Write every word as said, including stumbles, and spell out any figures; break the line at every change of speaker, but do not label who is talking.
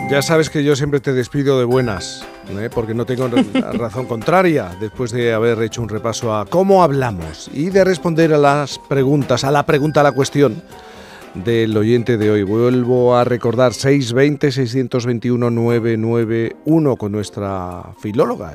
Ya sabes que yo siempre te despido de buenas, ¿eh? Porque no tengo razón contraria, después de haber hecho un repaso a cómo hablamos y de responder a las preguntas, a la pregunta, a la cuestión del oyente de hoy. Vuelvo a recordar seis dos cero, seis dos uno, nueve nueve uno con nuestra filóloga